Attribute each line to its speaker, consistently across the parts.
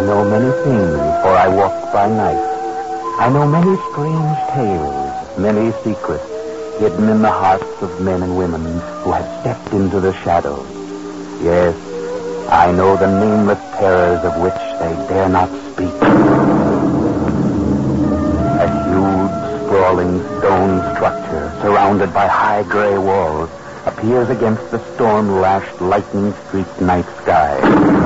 Speaker 1: know many things, for I walk by night. I know many strange tales, many secrets, hidden in the hearts of men and women who have stepped into the shadows. Yes, I know the nameless terrors of which they dare not speak. A huge, sprawling stone structure surrounded by high gray walls appears against the storm-lashed, lightning-streaked night sky.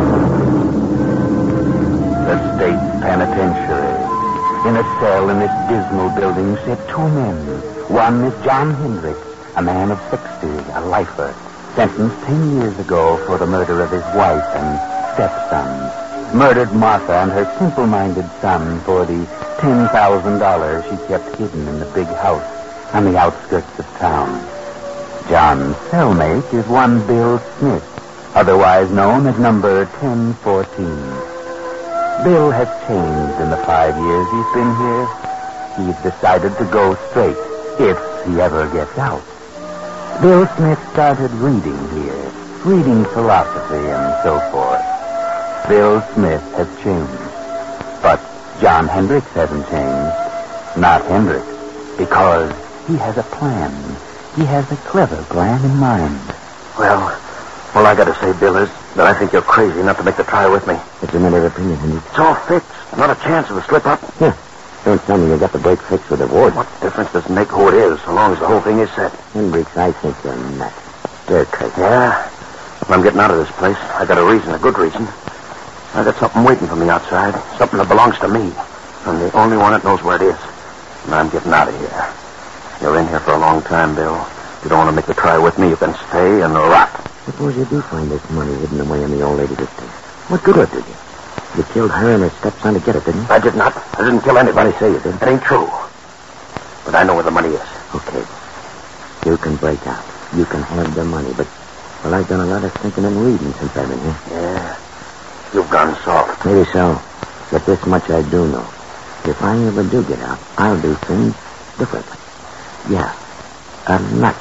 Speaker 1: The state penitentiary. In a cell in this dismal building sit two men. One is John Hendricks, a man of 60, a lifer, sentenced 10 years ago for the murder of his wife and stepson. Murdered Martha and her simple-minded son for the $10,000 she kept hidden in the big house on the outskirts of town. John's cellmate is one Bill Smith, otherwise known as number 1014. Bill has changed in the 5 years he's been here. He's decided to go straight, if he ever gets out. Bill Smith started reading here, reading philosophy and so forth. Bill Smith has changed. But John Hendricks hasn't changed. Not Hendricks, because he has a plan. He has a clever plan in mind.
Speaker 2: Well, I gotta say, Bill, is that I think you're crazy not to make the try with me.
Speaker 1: It's a matter of opinion, Hendricks.
Speaker 2: It's all fixed. Not a chance of a slip-up.
Speaker 1: Yeah. Don't tell me you got the break fixed with the ward.
Speaker 2: What difference does it make who it is, so long as the whole thing is set?
Speaker 1: Hendricks, I think you're nuts. Stir crazy.
Speaker 2: Yeah? When I'm getting out of this place, I got a reason, a good reason. I got something waiting for me outside. Something that belongs to me. I'm the only one that knows where it is. And I'm getting out of here. You're in here for a long time, Bill. If you don't want to make the try with me, you can stay and rot.
Speaker 1: Suppose you do find this money hidden away in the old lady's estate. What good did you? You killed her and her stepson to get it, didn't you?
Speaker 2: I did not. I didn't kill anybody.
Speaker 1: Say you did.
Speaker 2: It ain't true. But I know where the money is.
Speaker 1: Okay. You can break out. You can have the money, but... Well, I've done a lot of thinking and reading since I've been here.
Speaker 2: Yeah. You've gone soft.
Speaker 1: Maybe so. But this much I do know. If I ever do get out, I'll do things differently. Yeah. A lot.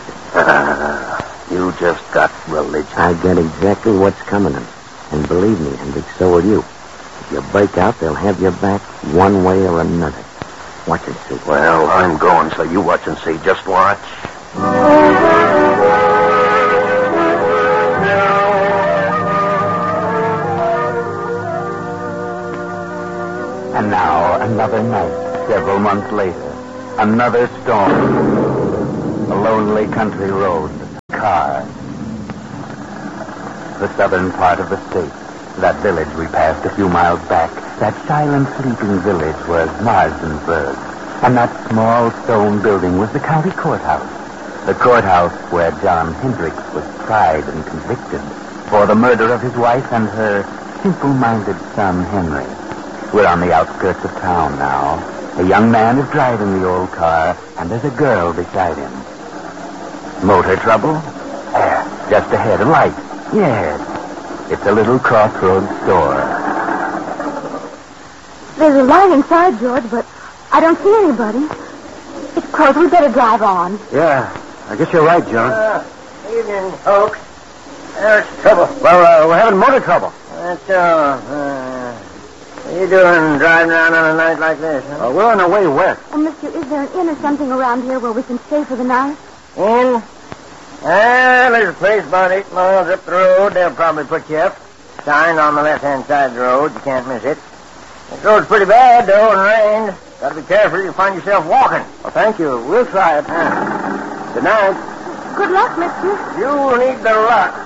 Speaker 2: You just got religion.
Speaker 1: I get exactly what's coming to me. And believe me, Hendricks, so will you. If you break out, they'll have your back one way or another. Watch and see.
Speaker 2: Well, I'm going, so you watch and see. Just watch.
Speaker 1: And now, another night, several months later. Another storm. A lonely country road. Cars. The southern part of the state. That village we passed a few miles back. That silent, sleeping village was Marsdenburg. And that small stone building was the county courthouse. The courthouse where John Hendricks was tried and convicted for the murder of his wife and her simple-minded son, Henry. We're on the outskirts of town now. A young man is driving the old car, and there's a girl beside him. Motor trouble? There, just ahead, a light. Yes. It's a little crossroads store.
Speaker 3: There's a light inside, George, but I don't see anybody. It's closed. We better drive on.
Speaker 2: Yeah, I guess you're right, John.
Speaker 4: Evening, folks. There's trouble.
Speaker 2: Well, we're having motor trouble.
Speaker 4: That's all. What are you doing driving around on a night like this, huh?
Speaker 2: We're on our way west.
Speaker 3: Oh, mister, is there an inn or something around here where we can stay for the night?
Speaker 4: In? There's a place about 8 miles up the road. They'll probably put you up. Sign on the left-hand side of the road. You can't miss it. This road's pretty bad, though, and rained. Gotta be careful. You'll find yourself walking.
Speaker 2: Well, thank you. We'll try it. Good night.
Speaker 3: Good luck, mister.
Speaker 4: You need the luck.